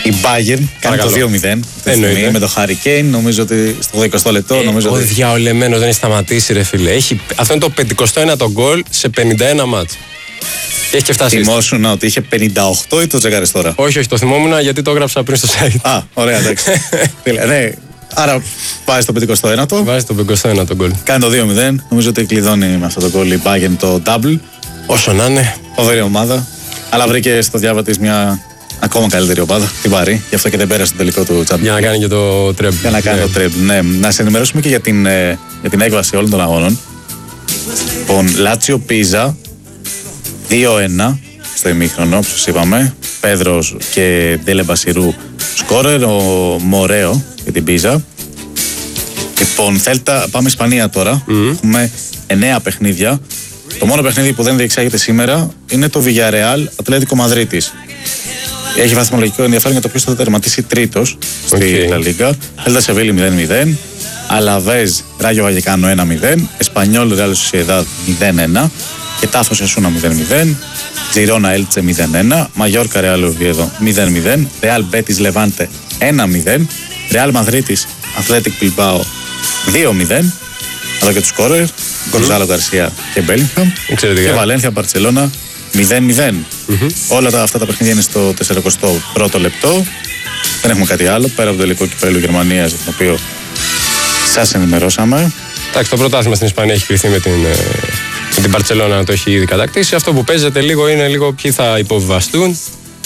Η Bayern κάνει το 2-0 με το Harry Kane. Νομίζω ότι στο 20 λεπτό. Ο διαολεμένος δεν έχει σταματήσει, ρε φίλε. Αυτό είναι το 51ο γκολ σε 51 μάτς. Έχει και φτάσει. Θυμόσουν ότι είχε 58 ή το τσεκάρες τώρα? Όχι, το θυμόμουν γιατί το έγραψα πριν στο site. Α, ωραία, εντάξει. Ναι, άρα βάζει το 51ο. Βάζει το 51ο γκολ. Κάνει το 2-0. Νομίζω ότι κλειδώνει με αυτό το γκολ η Bayern το double. Όσο να είναι. Φοβερή ομάδα. Αλλά βρήκε στο διάβα της μια ακόμα καλύτερη ομάδα. Την Παρί. Γι' αυτό και δεν πέρασε το τελικό του Champions. Για να κάνει και το treble. Για να κάνει το treble, ναι. Να σε ενημερώσουμε και για την έκβαση όλων των αγώνων. Λοιπόν, Λάτσιο Πίζα 2-1 στο ημίχρονο, όπως είπαμε. Πέδρος και Ντέλε Μπασιρού σκόρερ. Ο Μορέο για την Πίζα. Λοιπόν, Θέλτα, πάμε Ισπανία τώρα. Έχουμε 9 παιχνίδια. Το μόνο παιχνίδι που δεν διεξάγεται σήμερα είναι το Villarreal Ατλέτικο Μαδρίτης. Έχει βαθμολογικό ενδιαφέρον για το ποιος θα τερματίσει τρίτος στη La Liga. Θέλτα Σεβίλη 0-0. Αλαβέζ Ράγιο Βαγεκάνο 1-0. Εσπανιόλ Ρεάλ Σοσιεδάδ 0-1. Κετάφος Εσούνα 0-0. Τζιρόνα Έλτσε 0-1. Μαγιόρκα Ρεάλ Οβιέδο 0-0. Ρεάλ Μπέτις Λεβάντε 1-0. Ρεάλ Μαδρίτης Αθλέτικ Μπιλμπάο 2-0. Εδώ και του σκόρερ. Γκονζάλο Γκαρσία και Μπέλιγχαμ. Και Βαλένθια Μπαρτσελώνα 0-0. Όλα αυτά τα παιχνίδια είναι στο 41ο λεπτό. Δεν έχουμε κάτι άλλο πέρα από το τελικό κυπέλλου Γερμανίας, για το οποίο σας ενημερώσαμε. Εντάξει, το πρωτάθλημα στην Ισπανία έχει κρυθεί με την Μπαρτσελώνα να το έχει ήδη κατακτήσει. Αυτό που παίζεται λίγο είναι λίγο ποιοι θα υποβιβαστούν.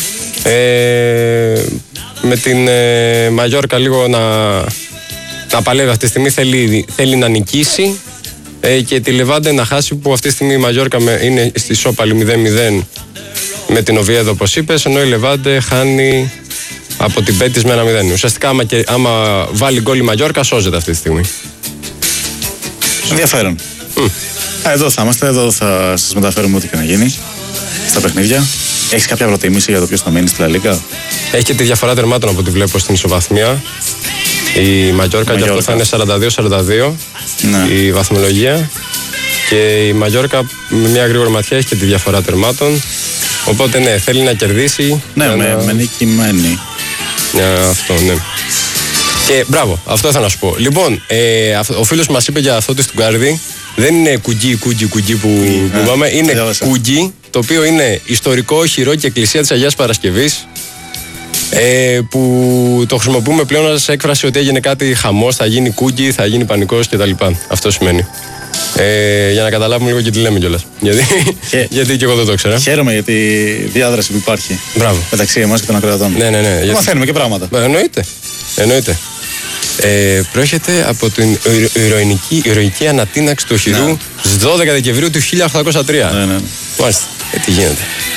Με την Μαγιόρκα λίγο να παλεύει αυτή τη στιγμή, θέλει να νικήσει. Και τη Λεβάντε να χάσει, που αυτή τη στιγμή η Μαγιόρκα είναι στη σόπαλη 0-0 με την Οβιέδο, όπως είπες, ενώ η Λεβάντε χάνει από την Μπέτις με 1-0. Ουσιαστικά άμα βάλει γκολ η Μαγιόρκα σώζεται αυτή τη στιγμή. Ενδιαφέρον. Εδώ θα είμαστε, εδώ θα σας μεταφέρουμε ό,τι και να γίνει στα παιχνίδια. Έχεις κάποια προτίμηση για το ποιος θα μείνει στη La Liga? Έχει και τη διαφορά τερμάτων από ό,τι βλέπω στην ισοβαθμία. Η Μαγιόρκα και αυτό θα είναι 42-42 η βαθμολογία. Και η Μαγιόρκα με μια γρήγορη ματιά έχει και τη διαφορά τερμάτων. Οπότε ναι, θέλει να κερδίσει. Ναι, με νικημένη. Αυτό, ναι. Και μπράβο, αυτό θα να σου πω. Λοιπόν, ο φίλος μας είπε για αυτό τη Στουγκάρδη. Δεν είναι κουγγί που είπαμε. Είναι κουγγί, το οποίο είναι ιστορικό οχυρό και εκκλησία της Αγίας Παρασκευής. Που το χρησιμοποιούμε πλέον ως έκφραση ότι έγινε κάτι χαμός, θα γίνει κούκι, θα γίνει πανικός κτλ. Αυτό σημαίνει. Για να καταλάβουμε λίγο και τι λέμε κιόλας. Γιατί και εγώ δεν το ήξερα. Χαίρομαι για τη διάδραση που υπάρχει. Μπράβο. Μεταξύ εμάς και των ακροατών. Ναι. Μαθαίνουμε και πράγματα. Εννοείται. Προέρχεται από την ηρωική ανατείναξη του οχυρού στις 12 Δεκεμβρίου του 1803. Ναι. Μάλιστα. Τι γίνεται.